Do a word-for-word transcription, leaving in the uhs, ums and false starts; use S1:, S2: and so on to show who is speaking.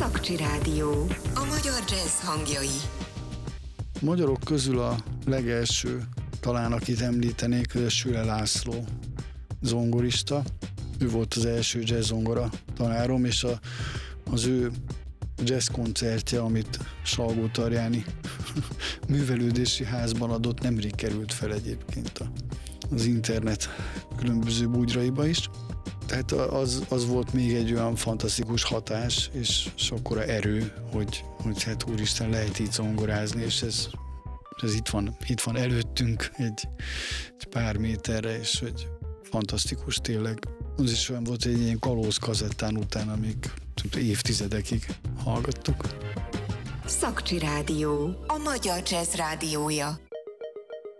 S1: Szakcsi Rádió. A magyar jazz hangjai.
S2: Magyarok közül a legelső, talán akit említenék, Süle László zongorista. Ő volt az első jazz zongora tanárom, és a, az ő jazz koncertje, amit Salgó-Tarjáni művelődési házban adott, nemrég került fel egyébként a, az internet különböző bugyraiba is. Tehát az, az volt még egy olyan fantasztikus hatás, és sokkora erő, hogy, hogy hát úristen, lehet így zongorázni, és ez, ez itt van, itt van előttünk egy, egy pár méterre, és hogy fantasztikus tényleg. Az is olyan volt, hogy egy ilyen kalóz kazettán utána még évtizedekig hallgattuk.
S1: Szakcsi Rádió. A magyar jazz rádiója.